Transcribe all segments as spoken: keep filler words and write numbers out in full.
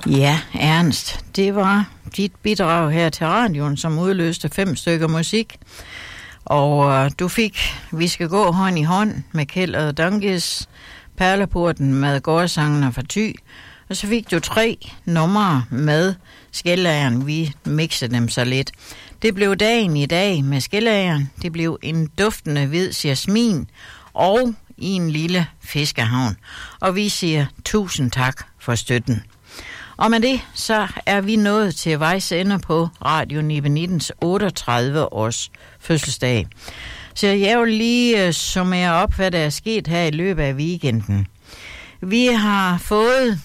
Ja, Ernst, det var dit bidrag her til radioen, som udløste fem stykker musik. Og uh, du fik Vi skal gå hånd i hånd med Kjeld og Donkeys, Perleporten med Gårdsangerne fra Thy. Og så fik du tre numre med Skellageren. Vi mixede dem så lidt. Det blev dagen i dag med Skellageren. Det blev en duftende hvid jasmin og i en lille fiskehavn. Og vi siger tusind tak for støtten. Og med det, så er vi nået til vejs ende på Radio Nittens otteogtredive års fødselsdag. Så jeg vil lige uh, summere op, hvad der er sket her i løbet af weekenden. Vi har fået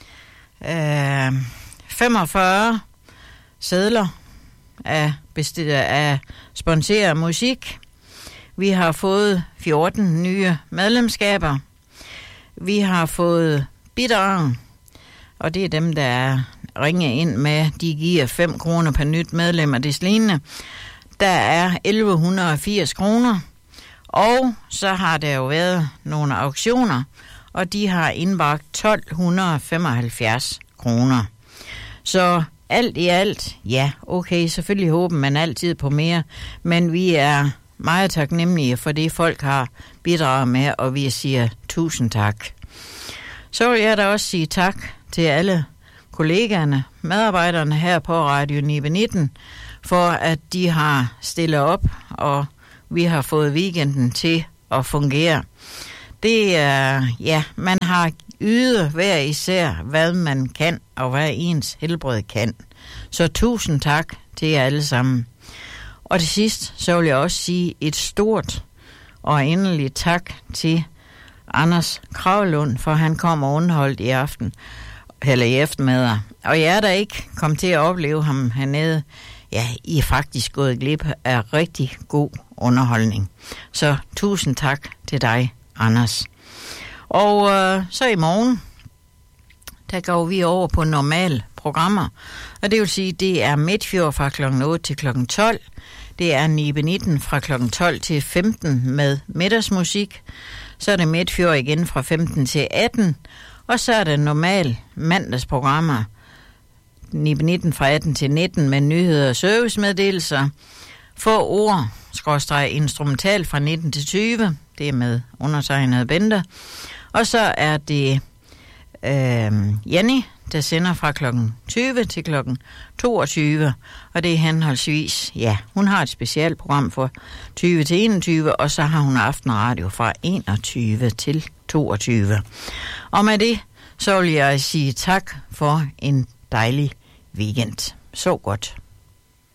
øh, femogfyrre sedler af, besti- af sponsoreret musik. Vi har fået fjorten nye medlemskaber. Vi har fået bidrag, og det er dem, der er ringet ind med. De giver fem kroner per nyt medlem og det lignende. Der er elleve firs kroner. Og så har der jo været nogle auktioner, og de har indbragt tolv femoghalvfjerds kroner. Så alt i alt, ja, okay, selvfølgelig håber man altid på mere, men vi er meget taknemmelige for det, folk har bidraget med, og vi siger tusind tak. Så vil jeg da også sige tak til alle kollegaerne, medarbejderne her på Radio Nitten, for at de har stillet op, og vi har fået weekenden til at fungere. Det er, ja, man har ydet hver især, hvad man kan, og hvad ens helbred kan. Så tusind tak til jer alle sammen. Og til sidst, så vil jeg også sige et stort og endeligt tak til Anders Kravlund, for han kom og underholdt i aften, eller i eftermiddag. Og jeg er der ikke kommet til at opleve ham hernede. Ja, I er faktisk gået glip af rigtig god underholdning. Så tusind tak til dig, Anders. Og øh, så i morgen, der går vi over på normale programmer. Og det vil sige, det er Midtfjord fra klokken otte til klokken tolv. Det er Nitten fra klokken tolv til femten med middagsmusik. Så er det Midtfjord igen fra femten til atten. Og så er det normale mandagsprogrammer. Nitten fra atten til nitten med nyheder og servicemeddelelser. Få ord, skråstreg instrumental fra nitten til tyve. Det er med undertegnet Bente. Og så er det øh, Jenny, der sender fra klokken tyve til klokken toogtyve. Og det er henholdsvis, ja, hun har et specielt program fra tyve til enogtyve, og så har hun aftenradio fra enogtyve til toogtyve. Og med det, så vil jeg sige tak for en dejlig weekend. Så godt.